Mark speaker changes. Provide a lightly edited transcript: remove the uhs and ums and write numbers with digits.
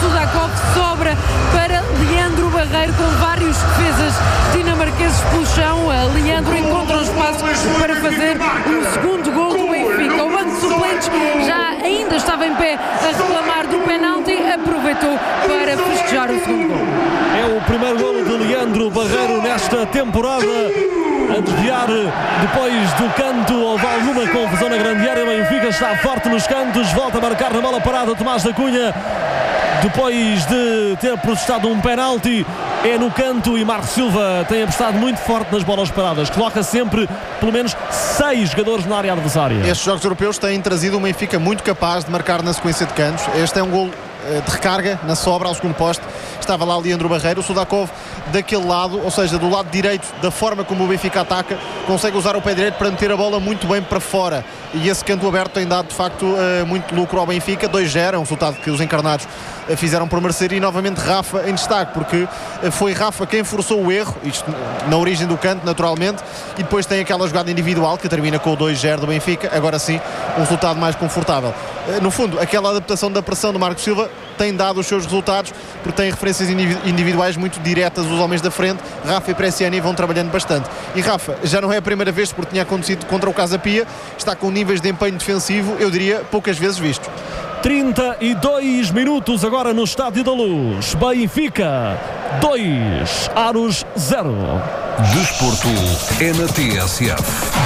Speaker 1: Sudakov, sobra para Leandro Barreiro, com vários defesas dinamarqueses pelo chão. Leandro encontra um espaço para fazer o segundo gol do Benfica. O banco de suplentes ainda estava em pé a reclamar do penalti, aproveitou para festejar o segundo gol.
Speaker 2: É o primeiro gol de Leandro Barreiro nesta temporada. A desviar depois do canto, houve alguma confusão na grande área. Benfica está forte nos cantos, volta a marcar na bola parada Tomás da Cunha, depois de ter protestado um penalti. É no canto e Marco Silva tem apostado muito forte nas bolas paradas, coloca sempre pelo menos 6 jogadores na área adversária.
Speaker 3: Estes jogos europeus têm trazido um Benfica muito capaz de marcar na sequência de cantos. Este é um gol de recarga na sobra ao segundo poste. Estava lá Leandro Barreiro, o Sudakov daquele lado, ou seja, do lado direito, da forma como o Benfica ataca, consegue usar o pé direito para meter a bola muito bem para fora, e esse canto aberto tem dado de facto muito lucro ao Benfica. 2-0, é um resultado que os encarnados fizeram por merecer, e novamente Rafa em destaque, porque foi Rafa quem forçou o erro, isto na origem do canto naturalmente, e depois tem aquela jogada individual que termina com o 2-0 do Benfica. Agora sim, um resultado mais confortável. No fundo, aquela adaptação da pressão do Marco Silva tem dado os seus resultados, porque tem referências individuais muito diretas. Os homens da frente, Rafa e Bresciani, vão trabalhando bastante. E Rafa, já não é a primeira vez, porque tinha acontecido contra o Casa Pia, está com níveis de empenho defensivo, eu diria, poucas vezes vistos.
Speaker 2: 32 minutos agora no Estádio da Luz. Benfica 2, Aros 0.
Speaker 4: Desporto é na TSF.